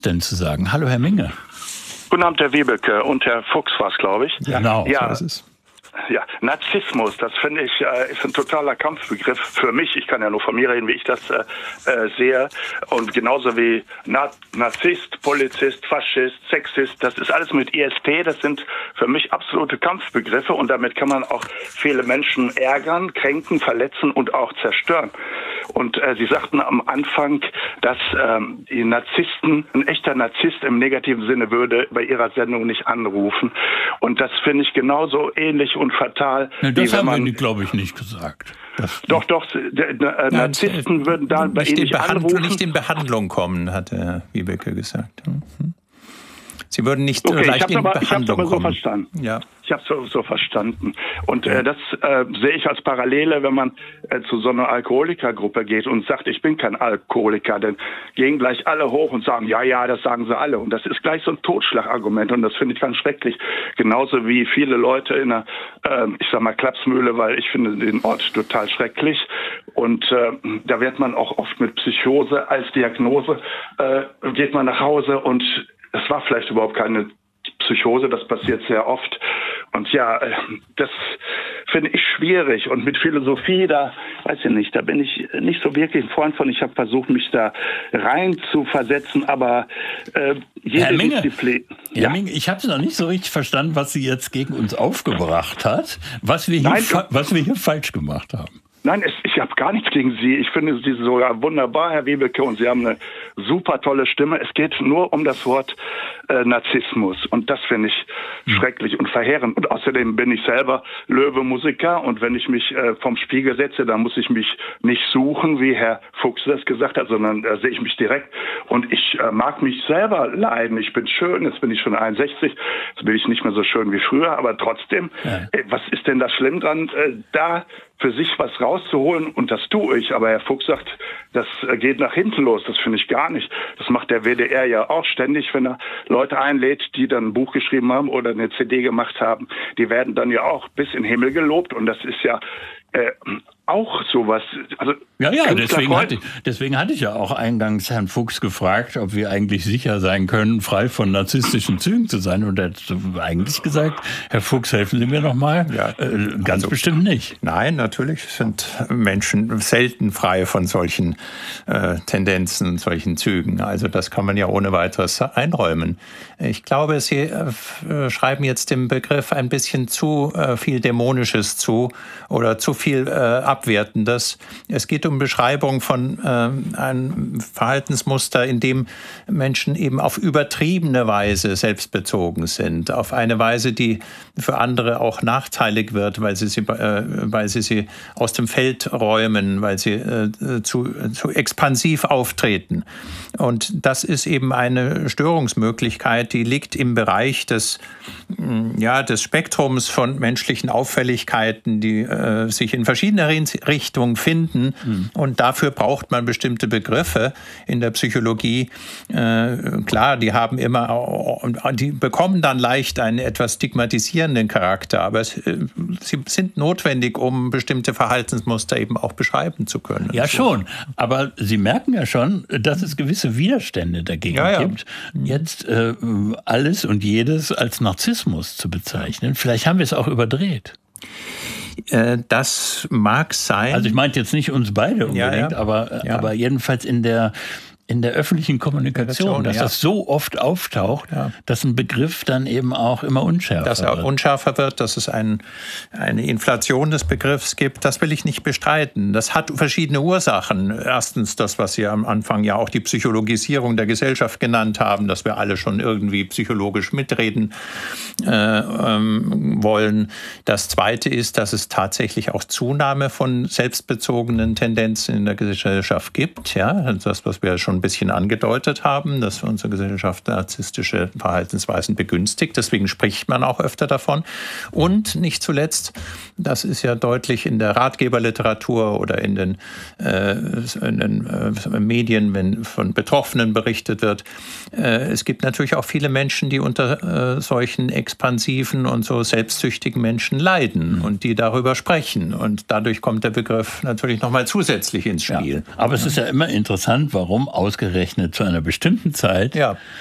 denn zu sagen? Hallo, Herr Minge. Guten Abend, Herr Wiebeke und Herr Fuchs war es, glaube ich. Ja, genau, ja, so ist es. Ja, Narzissmus, das finde ich, ist ein totaler Kampfbegriff für mich. Ich kann ja nur von mir reden, wie ich das sehe. Und genauso wie Narzisst, Polizist, Faschist, Sexist, das ist alles mit IST. Das sind für mich absolute Kampfbegriffe. Und damit kann man auch viele Menschen ärgern, kränken, verletzen und auch zerstören. Und Sie sagten am Anfang, dass die Narzissten, ein echter Narzisst im negativen Sinne würde bei Ihrer Sendung nicht anrufen. Und das finde ich genauso ähnlich und fatal. Ja, das haben wir, glaube ich, nicht gesagt. Doch, Narzissten würden da bei Ihnen nicht anrufen. Nicht in Behandlung kommen, hat Herr Wiebeke gesagt. Sie würden nicht okay, leicht in Behandlung kommen. Ich habe es aber so verstanden. Ja. Ich habe es so verstanden. Und das sehe ich als Parallele, wenn man zu so einer Alkoholikergruppe geht und sagt, ich bin kein Alkoholiker, dann gehen gleich alle hoch und sagen, ja, das sagen sie alle. Und das ist gleich so ein Totschlagargument und das finde ich ganz schrecklich. Genauso wie viele Leute in einer, ich sag mal, Klapsmühle, weil ich finde den Ort total schrecklich. Und da wird man auch oft mit Psychose als Diagnose, geht man nach Hause und es war vielleicht überhaupt keine Psychose, das passiert sehr oft. Und ja, das finde ich schwierig. Und mit Philosophie, da weiß ich nicht, da bin ich nicht so wirklich ein Freund von. Ich habe versucht, mich da rein zu versetzen, aber jede Herr Minge, Disziplin... Herr Minge, ich habe es noch nicht so richtig verstanden, was Sie jetzt gegen uns aufgebracht hat, was wir hier falsch gemacht haben. Nein, ich habe gar nichts gegen Sie. Ich finde Sie sogar wunderbar, Herr Wiebeke, und Sie haben eine super tolle Stimme. Es geht nur um das Wort Narzissmus und das finde ich schrecklich und verheerend. Und außerdem bin ich selber Löwe-Musiker und wenn ich mich vom Spiegel setze, dann muss ich mich nicht suchen, wie Herr Fuchs das gesagt hat, sondern da sehe ich mich direkt und ich mag mich selber leiden. Ich bin schön, jetzt bin ich schon 61, jetzt bin ich nicht mehr so schön wie früher, aber trotzdem, was ist denn da schlimm dran, da für sich was rauszuholen und das tue ich. Aber Herr Fuchs sagt, das geht nach hinten los. Das finde ich gar nicht. Das macht der WDR ja auch ständig, wenn er Leute einlädt, die dann ein Buch geschrieben haben oder eine CD gemacht haben. Die werden dann ja auch bis in den Himmel gelobt und das ist ja auch sowas. Also ja, deswegen hatte ich ja auch eingangs Herrn Fuchs gefragt, ob wir eigentlich sicher sein können, frei von narzisstischen Zügen zu sein. Und er hat eigentlich gesagt, Herr Fuchs, helfen Sie mir noch mal. Ja, ganz bestimmt nicht. Nein, natürlich sind Menschen selten frei von solchen Tendenzen, solchen Zügen. Also das kann man ja ohne weiteres einräumen. Ich glaube, Sie schreiben jetzt dem Begriff ein bisschen zu viel Dämonisches zu oder zu viel Abwertendes. Es geht um Beschreibung von einem Verhaltensmuster, in dem Menschen eben auf übertriebene Weise selbstbezogen sind, auf eine Weise, die für andere auch nachteilig wird, weil sie sie aus dem Feld räumen, weil sie zu expansiv auftreten. Und das ist eben eine Störungsmöglichkeit, die liegt im Bereich des Spektrums von menschlichen Auffälligkeiten, die sich in verschiedener Richtung finden. Und dafür braucht man bestimmte Begriffe in der Psychologie. Klar, die bekommen dann leicht einen etwas stigmatisierenden Charakter, aber sie sind notwendig, um bestimmte Verhaltensmuster eben auch beschreiben zu können. Ja, schon. Aber Sie merken ja schon, dass es gewisse Widerstände dagegen gibt, jetzt alles und jedes als Narzissmus zu bezeichnen. Vielleicht haben wir es auch überdreht. Das mag sein. Also ich meinte jetzt nicht uns beide unbedingt, aber jedenfalls in der öffentlichen Kommunikation, dass das so oft auftaucht, dass ein Begriff dann eben auch immer unschärfer wird. Dass er unschärfer wird, dass es eine Inflation des Begriffs gibt, das will ich nicht bestreiten. Das hat verschiedene Ursachen. Erstens das, was Sie am Anfang ja auch die Psychologisierung der Gesellschaft genannt haben, dass wir alle schon irgendwie psychologisch mitreden wollen. Das Zweite ist, dass es tatsächlich auch Zunahme von selbstbezogenen Tendenzen in der Gesellschaft gibt. Ja, das, was wir schon ein bisschen angedeutet haben, dass unsere Gesellschaft narzisstische Verhaltensweisen begünstigt. Deswegen spricht man auch öfter davon. Und nicht zuletzt, das ist ja deutlich in der Ratgeberliteratur oder in den Medien, wenn von Betroffenen berichtet wird. Es gibt natürlich auch viele Menschen, die unter solchen expansiven und so selbstsüchtigen Menschen leiden und die darüber sprechen. Und dadurch kommt der Begriff natürlich nochmal zusätzlich ins Spiel. Ja, aber es ist ja immer interessant, warum ausgerechnet zu einer bestimmten Zeit. Ja.